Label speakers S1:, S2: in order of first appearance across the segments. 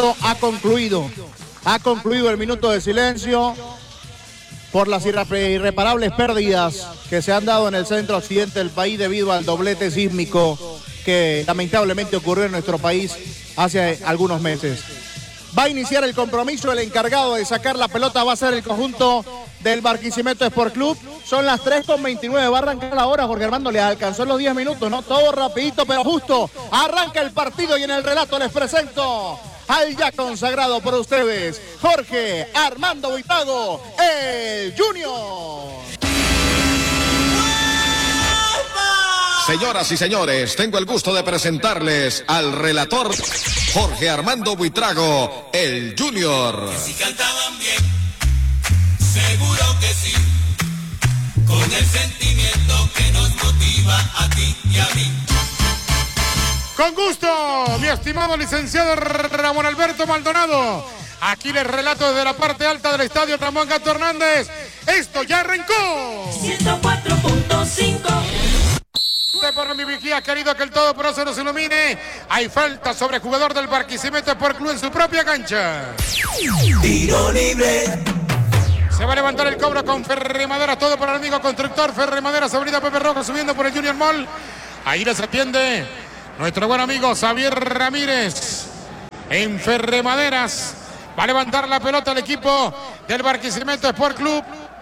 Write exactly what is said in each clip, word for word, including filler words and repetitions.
S1: minuto ha concluido. Ha concluido el minuto de silencio por las irre- irreparables pérdidas que se han dado en el centro occidente del país debido al doblete sísmico que lamentablemente ocurrió en nuestro país hace algunos meses. Va a iniciar el compromiso, el encargado de sacar la pelota va a ser el conjunto del Barquisimeto Sport Club. Son las tres con veintinueve, va a arrancar la hora, Jorge Armando, le alcanzó en los diez minutos, ¿no? Todo rapidito, pero justo, arranca el partido y en el relato les presento al ya consagrado por ustedes, Jorge Armando Buitrago, el Junior.
S2: Señoras y señores, tengo el gusto de presentarles al relator Jorge Armando Buitrago, el Junior.
S3: Si cantaban bien, seguro que sí, con el sentimiento que nos motiva a ti y a mí.
S4: Con gusto, mi estimado licenciado Ramón Alberto Maldonado. Aquí les relato desde la parte alta del estadio Ramón Gato Hernández. Esto ya arrancó.
S5: ciento cuatro punto cinco.
S4: Por mi vigía, querido, que el todopoderoso nos ilumine. Hay falta sobre jugador del Barquisimeto Sport Club en su propia cancha.
S3: Tiro libre.
S4: Se va a levantar el cobro con Ferremadera, todo para el amigo constructor. Ferremadera, Avenida Pepe Rojo, subiendo por el Junior Mall. Ahí les atiende nuestro buen amigo Xavier Ramírez. En Ferremaderas va a levantar la pelota el equipo del Barquisimeto Sport Club.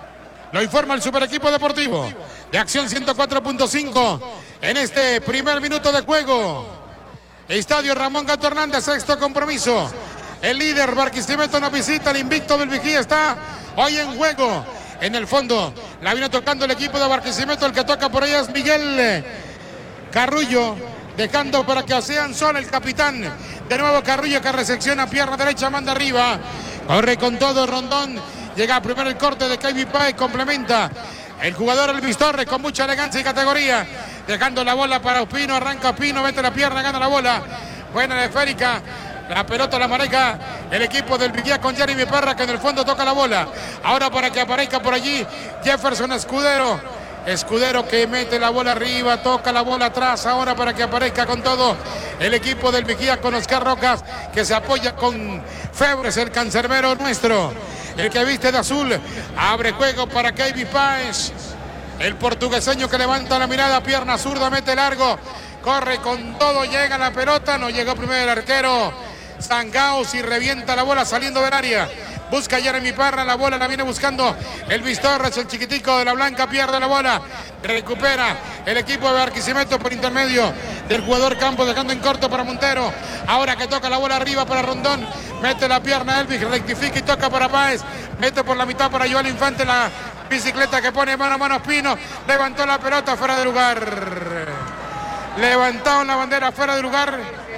S4: Lo informa el super equipo deportivo de Acción ciento cuatro punto cinco en este primer minuto de juego. Estadio Ramón Gato Hernández, sexto compromiso. El líder Barquisimeto nos visita, el invicto del Vigía está hoy en juego. En el fondo la vino tocando el equipo de Barquisimeto, el que toca por ahí es Miguel Carrullo, dejando para que sean solo el capitán. De nuevo Carrullo que resecciona pierna derecha, manda arriba. Corre con todo Rondón. Llega primero el corte de Kevin Páez, complementa el jugador Elvis Torres con mucha elegancia y categoría. Dejando la bola para Ospino, arranca Ospino, mete la pierna, gana la bola. Buena la esférica, la pelota la maneja el equipo del Vigía con Jeremy Parra, que en el fondo toca la bola. Ahora para que aparezca por allí Jefferson Escudero. Escudero que mete la bola arriba, toca la bola atrás, ahora para que aparezca con todo el equipo del Vigía con Oscar Rocas, que se apoya con Febres, el cancerbero nuestro, el que viste de azul. Abre juego para Kevin Páez, el portugueseño que levanta la mirada, pierna zurda, mete largo, corre con todo, llega la pelota, no llegó primero el arquero Sangaos y revienta la bola saliendo del área. Busca Jeremy Parra, la bola la viene buscando Elvis Torres, el chiquitico de la Blanca, pierde la bola, recupera el equipo de Barquisimeto por intermedio del jugador Campos, dejando en corto para Montero. Ahora que toca la bola arriba para Rondón, mete la pierna Elvis, rectifica y toca para Páez, mete por la mitad para Joel Infante, la bicicleta que pone mano a mano Espino, levantó la pelota fuera de lugar, levantaron la bandera fuera de lugar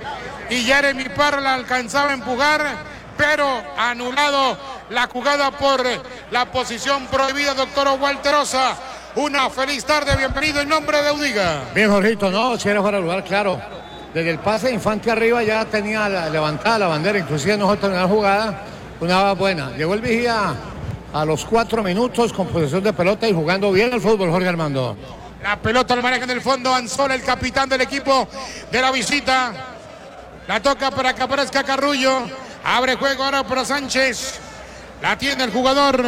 S4: y Jeremy Parra la alcanzaba a empujar, pero anulado la jugada por la posición prohibida, doctor Walterosa. Una feliz tarde, bienvenido en nombre de Udiga.
S6: Bien, Jorgito, no, si era fuera de lugar, claro. Desde el pase de Infante arriba ya tenía la, levantada la bandera, inclusive nosotros en la jugada, una buena. Llegó el Vigía a los cuatro minutos con posesión de pelota y jugando bien el fútbol, Jorge Armando.
S4: La pelota lo maneja en el fondo Anzola, el capitán del equipo de la visita. La toca para que aparezca Carrullo. Abre juego ahora para Sánchez. La tiene el jugador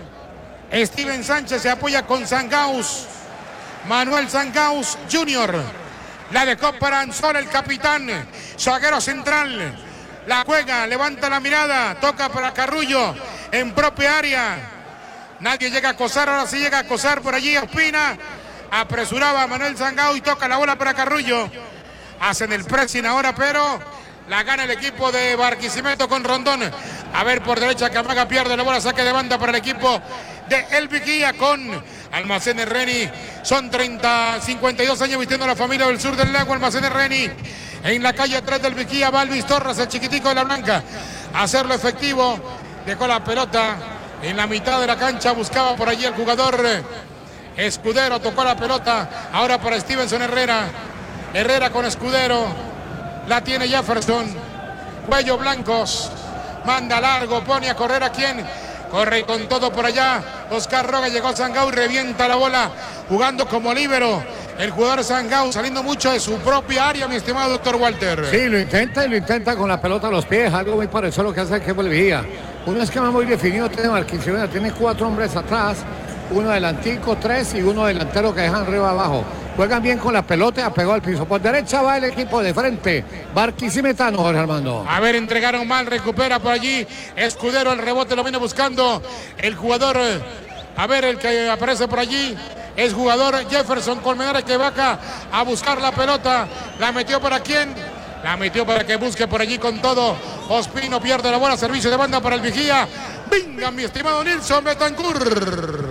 S4: Steven Sánchez. Se apoya con Sangaus. Manuel Sangaus Junior. La dejó para Anzola, el capitán. Zaguero central. La juega, levanta la mirada. Toca para Carrullo en propia área. Nadie llega a acosar. Ahora sí llega a acosar por allí Ospina. Apresuraba a Manuel Sangaus y toca la bola para Carrullo. Hacen el pressing ahora, pero la gana el equipo de Barquisimeto con Rondón. A ver por derecha, Camaga pierde la bola, saque de banda para el equipo de El Vigía con Almacenes Reni. Son treinta, cincuenta y dos años vistiendo a la familia del sur del lago. Almacenes Reni en la calle tres del Vigía. Va Luis Torres, el chiquitico de la Blanca, a hacerlo efectivo. Dejó la pelota en la mitad de la cancha, buscaba por allí el jugador Escudero, tocó la pelota. Ahora para Stevenson Herrera. Herrera con Escudero. La tiene Jefferson, Cuello Blancos, manda largo, pone a correr a quien, corre con todo por allá, Oscar Roga, llegó Sangau, revienta la bola, jugando como líbero, el jugador Sangao, saliendo mucho de su propia área, mi estimado doctor Walter.
S6: Sí, lo intenta y lo intenta con la pelota a los pies, algo muy parecido a lo que hace el equipo de Vigía. Un esquema muy definido tiene Barquisimeto, tiene cuatro hombres atrás, uno adelantico, tres y uno delantero que dejan arriba abajo. Juegan bien con la pelota y apegó al piso. Por derecha va el equipo de frente, Barquisimetano, Jorge Armando.
S4: A ver, entregaron mal, recupera por allí Escudero, el rebote lo viene buscando el jugador, a ver, el que aparece por allí es jugador Jefferson Colmenares, que baja a buscar la pelota. La metió para quién, la metió para que busque por allí con todo. Ospino pierde la bola, servicio de banda para el Vigía. Venga, mi estimado Nilson Betancourt.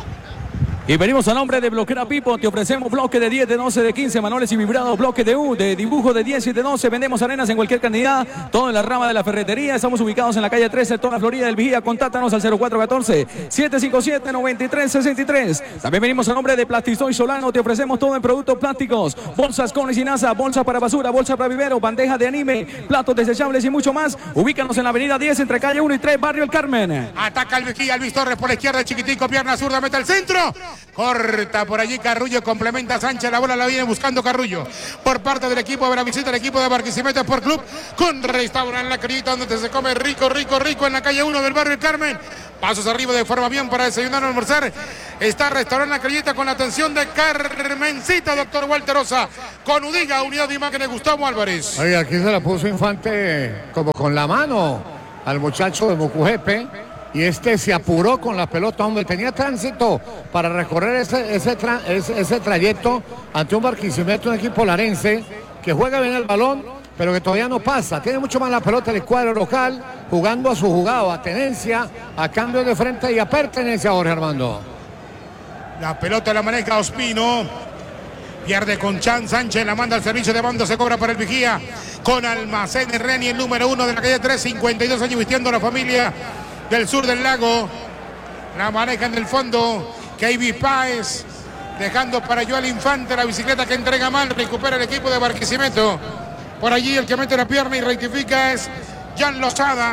S7: Y venimos a nombre de Bloquera Pipo, te ofrecemos bloque de diez, de doce, de quince, manuales y vibrados, bloque de U, de dibujo de diez y de doce, vendemos arenas en cualquier cantidad, todo en la rama de la ferretería, estamos ubicados en la calle trece, toda Florida del Vigía, contáctanos al cero cuatro uno cuatro, siete cinco siete, nueve tres seis tres. También venimos a nombre de Plastisoy Solano, te ofrecemos todo en productos plásticos, bolsas con linaza, bolsa para basura, bolsa para vivero, bandeja de anime, platos desechables y mucho más. Ubícanos en la avenida diez, entre calle uno y tres, barrio El Carmen.
S4: Ataca el Vigía, Luis Torres por la izquierda, chiquitico, pierna zurda, mete al centro. Corta por allí Carrullo, complementa a Sánchez, la bola la viene buscando Carrullo por parte del equipo de Bravicita, el equipo de Barquisimeto Sport Club, con restaurante La Crillita, donde se come rico, rico, rico en la calle uno del barrio El Carmen. Pasos arriba de forma bien para desayunar o almorzar. Está restaurante La Crillita con la atención de Carmencita, doctor Walter Osa, con Udiga, unidad de imágenes Gustavo Álvarez.
S6: Oye, aquí se la puso Infante como con la mano al muchacho de Mocujepe. Y este se apuró con la pelota, hombre, tenía tránsito para recorrer ese, ese, tra, ese, ese trayecto ante un Barquisimeto, un equipo larense que juega bien el balón, pero que todavía no pasa. Tiene mucho más la pelota el cuadro local, jugando a su jugado, a tenencia, a cambio de frente y a pertenencia, Jorge Armando.
S4: La pelota la maneja Ospino. Pierde con Chan Sánchez, la manda al servicio de banda, se cobra para el Vigía. Con Almacenes Reni, el número uno de la calle tres, cincuenta y dos años vistiendo a la familia del sur del lago. La maneja en el fondo Kevin Páez, dejando para Joel Infante la bicicleta que entrega mal, recupera el equipo de Barquisimeto. Por allí el que mete la pierna y rectifica es Jan Lozada.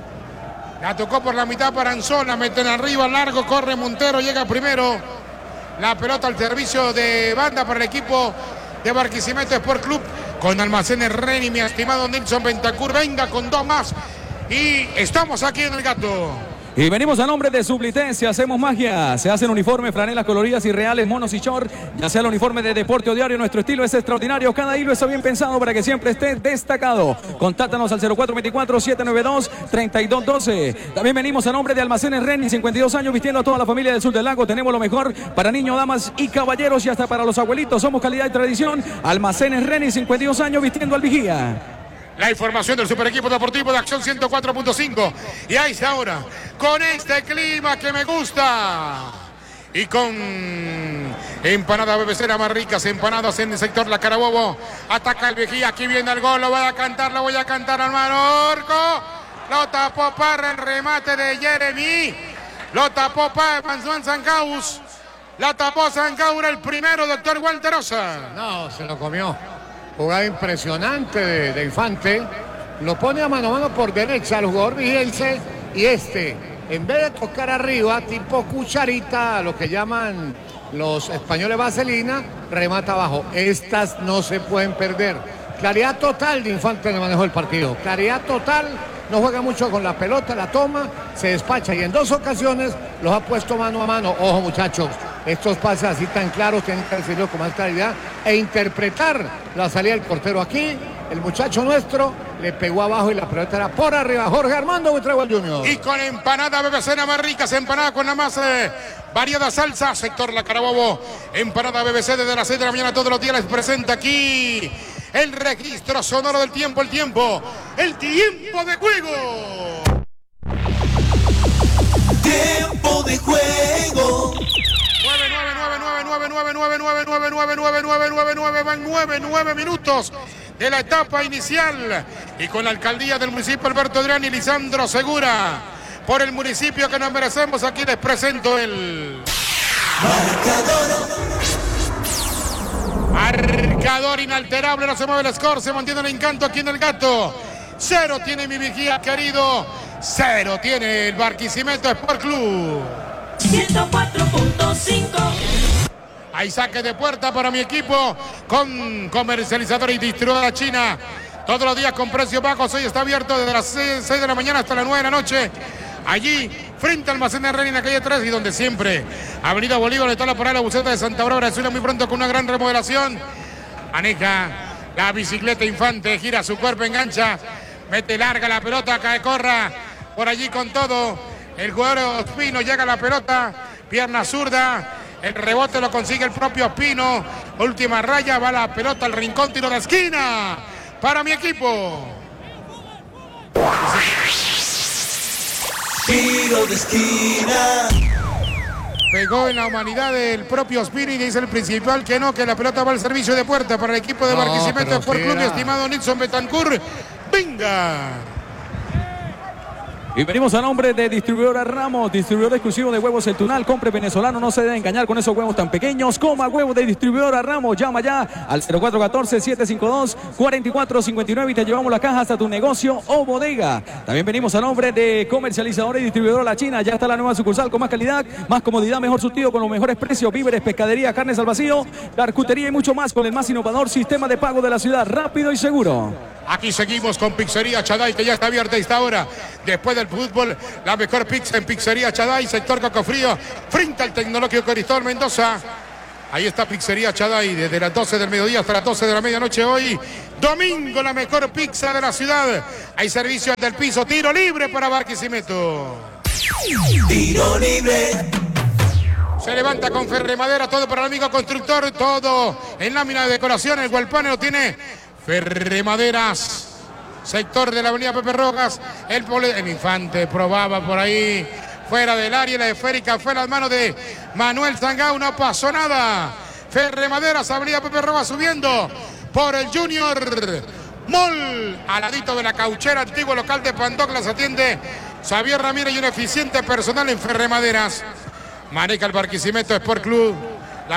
S4: La tocó por la mitad para Anzola, meten arriba, largo, corre Montero, llega primero. La pelota al servicio de banda para el equipo de Barquisimeto Sport Club, con Almacenes Reni, mi estimado Nilson Betancourt. Venga con dos más. Y estamos aquí en el Gato.
S7: Y venimos a nombre de Suplitencia, hacemos magia. Se hacen uniformes, franelas coloridas y reales, monos y short. Ya sea el uniforme de deporte o diario, nuestro estilo es extraordinario. Cada hilo está bien pensado para que siempre esté destacado. Contáctanos al cero cuatro dos cuatro, siete nueve dos, tres dos uno dos. También venimos a nombre de Almacenes Reni, cincuenta y dos años vistiendo a toda la familia del sur del lago. Tenemos lo mejor para niños, damas y caballeros y hasta para los abuelitos. Somos calidad y tradición. Almacenes Reni, cincuenta y dos años vistiendo al Vigía.
S4: La información del Super Equipo Deportivo de Acción ciento cuatro punto cinco. Y ahí está ahora, con este clima que me gusta. Y con empanada B B C, las más ricas empanadas en el sector La Carabobo. Ataca el Vigía, aquí viene el gol, lo voy a cantar, lo voy a cantar, hermano Orco. Lo tapó Parra, el remate de Jeremy. Lo tapó Juan Sancaus. La tapó Sancaura, el primero, doctor Walter Osa.
S6: No, se lo comió. Jugada impresionante de, de Infante. Lo pone a mano a mano por derecha al jugador vigiense. Y este, en vez de tocar arriba, tipo cucharita, lo que llaman los españoles vaselina, remata abajo. Estas no se pueden perder. Claridad total de Infante en el manejo del partido. Claridad total. No juega mucho con la pelota, la toma, se despacha y en dos ocasiones los ha puesto mano a mano. Ojo, muchachos, estos pases así tan claros tienen que recibirlo con más claridad e interpretar la salida del portero. Aquí el muchacho nuestro le pegó abajo y la pelota era por arriba. Jorge Armando Buitrago Junior.
S4: Y con empanada B B C, la más rica, empanada con la más eh, variada salsa, sector La Carabobo. Empanada B B C desde las seis de la mañana todos los días les presenta aquí el registro sonoro del tiempo, el tiempo, el tiempo de juego.
S3: Tiempo de juego.
S4: nueve, nueve, nueve, nueve, nueve, nueve, nueve, nueve, nueve, nueve, nueve, nueve, nueve, nueve, van nueve, nueve minutos de la etapa inicial. Y con la alcaldía del municipio Alberto Adrián y Lisandro Segura, por el municipio que nos merecemos, aquí les presento el
S3: Marcador.
S4: Marcador inalterable, no se mueve el score, se mantiene el encanto aquí en el Gato. Cero tiene mi Vigía querido, cero tiene el Barquisimeto Sport Club.
S5: ciento cuatro punto cinco.
S4: Hay saque de puerta para mi equipo con comercializador y distribuidora china. Todos los días con precios bajos. Hoy está abierto desde las seis de la mañana hasta las nueve de la noche. Allí, frente al almacén de Reni en la calle tres y donde siempre. Avenida Bolívar, está la parada la buceta de Santa Bárbara. Suena muy pronto con una gran remodelación. Maneja la bicicleta Infante, gira su cuerpo, engancha. Mete larga la pelota, cae, corra. Por allí con todo. El jugador Ospino llega a la pelota. Pierna zurda. El rebote lo consigue el propio Ospino. Última raya, va la pelota al rincón, tiro de esquina. Para mi equipo.
S3: Tiro de esquina.
S4: Pegó en la humanidad del propio Ospino y dice el principal que no, que la pelota va al servicio de puerta para el equipo de
S6: No,
S4: Barquisimeto Sport
S6: sí
S4: Club,
S6: era.
S4: estimado Nilson Betancourt. ¡Venga!
S7: Y venimos a nombre de Distribuidora Ramos, distribuidor exclusivo de huevos El Tunal. Compre venezolano, no se debe engañar con esos huevos tan pequeños. Coma huevos de Distribuidora Ramos. Llama ya al cero cuatro uno cuatro, siete cinco dos, cuatro cuatro cinco nueve y te llevamos la caja hasta tu negocio o bodega. También venimos a nombre de comercializador y distribuidor La China. Ya está la nueva sucursal con más calidad, más comodidad, mejor surtido con los mejores precios. Víveres, pescadería, carnes al vacío, charcutería y mucho más con el más innovador sistema de pago de la ciudad, rápido y seguro.
S4: Aquí seguimos con Pizzería Chaday, que ya está abierta a esta hora. Después del fútbol, la mejor pizza en Pizzería Chaday, sector Cocofrío, frente al Tecnológico Cristóbal Mendoza. Ahí está Pizzería Chaday, desde las doce del mediodía hasta las doce de la medianoche hoy. Domingo, la mejor pizza de la ciudad. Hay servicios del piso, tiro libre para Barquisimeto.
S3: Tiro libre.
S4: Se levanta con Ferremadera, todo para el amigo constructor, todo en lámina de decoración. El Gualpane lo tiene Ferremaderas, sector de la avenida Pepe Rojas. El, el Infante probaba por ahí, fuera del área, la esférica fue en las manos de Manuel Zangao, no pasó nada. Ferremaderas, avenida Pepe Rojas subiendo por el Junior Mall, al ladito de la Cauchera, antiguo local de Pandoclas, atiende Xavier Ramírez y un eficiente personal en Ferremaderas. Maneja el Barquisimeto Sport Club.